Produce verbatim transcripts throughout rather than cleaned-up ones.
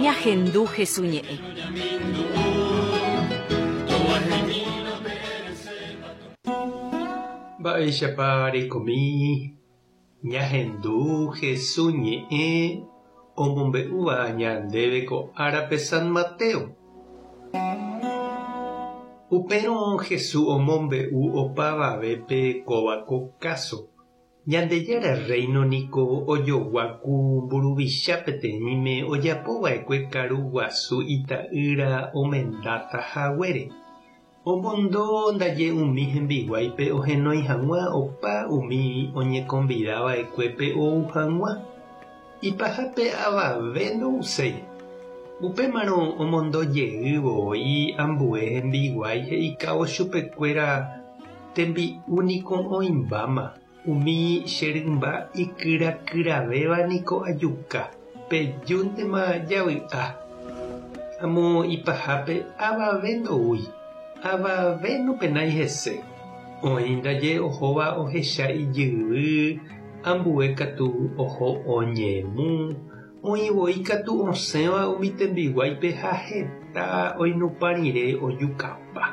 ñahendu Jesuñe'ẽ. Mba'éichapa reikomi ñahendu Jesuñe'ẽ omombe'úva ñandéve ko árape San Mateo. Upérõ Jesús omombe'u opavavépe kóva ko káso. Ñandejára reino niko ojoguaku mburuvicha peteĩme ojapova'ekue karu guasu ita'ýra omendáta haguére. Omondo ndaje umi hembiguáipe ohenói hag̃ua opa umi oñekonvidava'ekuépe ou hag̃ua. Ipahápe avave ndo'uséi. Upémarõ omondojeývoi ambue hembiguái he'ikávo chupekuéra tembi'u niko oĩmbáma. Umi cherymba ikyrakyravéva niko ajuka pejúntema javy'a. Amo ipahápe avave ndo'úi. Avave nopenái hese. Oĩ ndaje ohóva ohecha ijyvy ambue katu oho oñemu. Oĩvoi katu osẽva umi tembiguáipe ha heta oinupãrire ojukápa.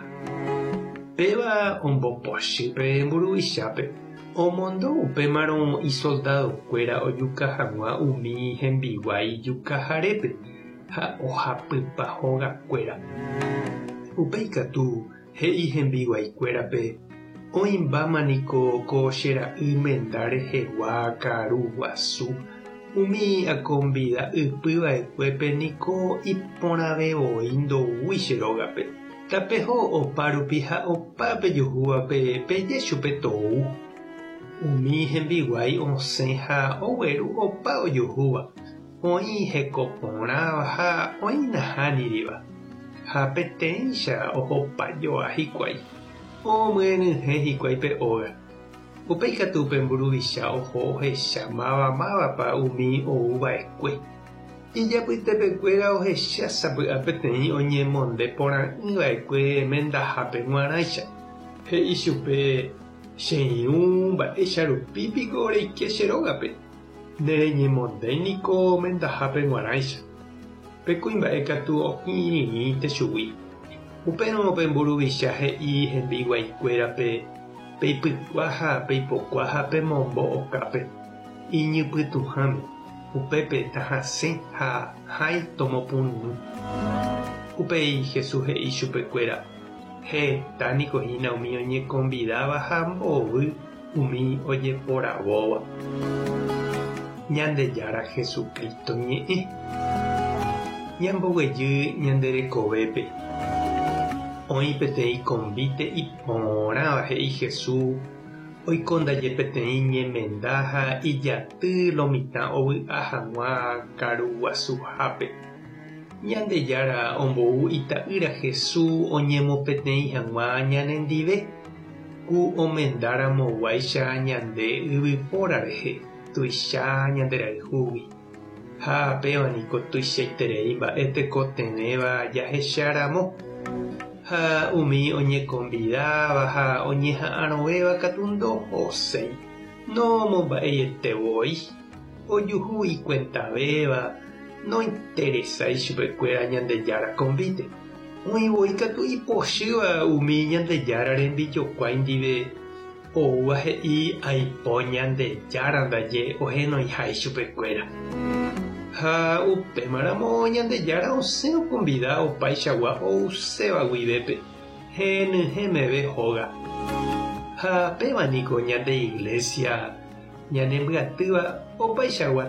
Péva ombopochy mburuvichápe. Omondo upémarõ isoldadokuéra ojuka hag̃ua umi hembiguái jukaharépe ha ohapýpa hógakuéra. Upéi katu he'i hembiguaikuérape oĩmbáma niko ko chera'y menda rehegua karu guasu. Umi akonvida'ypyva'ekuépe niko iporãvevoi ndoúi che rógape. Tapeho opa rupi ha opa pejuhúvape peje chupe tou. Umi hembiguái osẽ ha ogueru opa ojuhúva. Oĩ hekoporãva ha oĩnahániriva. Ha peteĩcha ohopajoa hikuái. Omyenyhẽ hikuáipe óga. Upéi katúpe mburuvicha oho ohecha mávamávapa umi ouva'ekue. Ijapytepekuéra ohecha sapy'a peteĩ oñemonde porã'ỹva'ekue mendahápe g̃uarãicha. He'i chupe cheirũ mba'éicha rupípiko reikia che rógape. Nereñemondéi niko mendahápe g̃uarãicha. Pekuimba'e katu okirirĩ techugui. Upérõ pe mburuvicha he'i hembiguaikuérape peipykua ha peipokua ha pemombo okápe iñipytuháme. Upépe tahasẽ ha hãi tomopururũ. Upéi Jesús he'i chupekuéra heta nikohína umi oñekonvidáva ha mbovy umi ojeporavóva. Ñandejára Jesukristo ñe'ẽ. Ñamboguejy ñanderekovépe. Oĩ peteĩ konvíte iporãva he'i Jesús. Oikondaje peteĩ ñemenda ha ijaty lo mitã ovy'a hag̃ua karu guasuhápe. Ñandejára ombou ita'ýra Jesús oñemopeteĩ hag̃ua ñanendive. Ku omendáramoguáicha ñande yvypóra rehe tuicha ñanderayhúgui. Ha péva niko tuichaiterei mba'etekoteréva jahecharamo. Ha umi oñekonvidáva ha oñeha'ãrovéva katu ndohoséi. Nomomba'eietevoi. Ojuhu ikuentavéva. Nointeresái chupekuéra ñandejára konvíte. Oĩvoi katu ipochýva umi ñandejára rembijokuái ndive ouva he'i aipo ñandejára ndaje ohenoihái chupekuéra. Ha upémaramo ñandejára osẽ okonvida opaichagua ouséva guivépe henyhẽmeve hóga. Ha péva niko ñande iglesia ñanembyatýva opaichagua